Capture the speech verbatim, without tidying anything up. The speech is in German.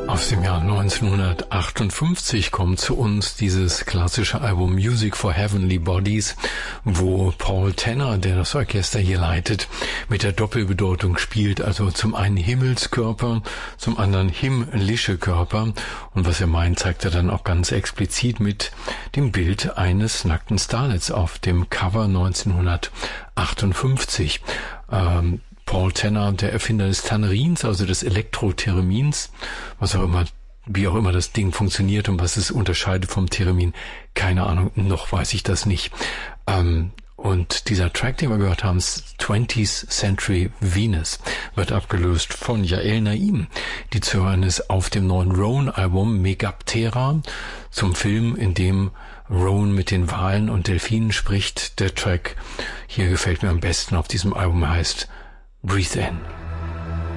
Aus dem Jahr neunzehnhundertachtundfünfzig kommt zu uns dieses klassische Album Music for Heavenly Bodies, wo Paul Tanner, der das Orchester hier leitet, mit der Doppelbedeutung spielt, also zum einen Himmelskörper, zum anderen himmlische Körper. Und was er meint, zeigt er dann auch ganz explizit mit dem Bild eines nackten Starlets auf dem Cover neunzehnhundertachtundfünfzig. Ähm, Paul Tanner, der Erfinder des Tannerins, also des Elektrotheremins, was auch immer, wie auch immer das Ding funktioniert und was es unterscheidet vom Theremin, keine Ahnung, noch weiß ich das nicht. Ähm, und dieser Track, den wir gehört haben, twentieth Century Venus, wird abgelöst von Yael Naim, die zu hören ist auf dem neuen Roan-Album Megaptera, zum Film, in dem Roan mit den Walen und Delfinen spricht. Der Track hier gefällt mir am besten auf diesem Album, heißt Breathe In.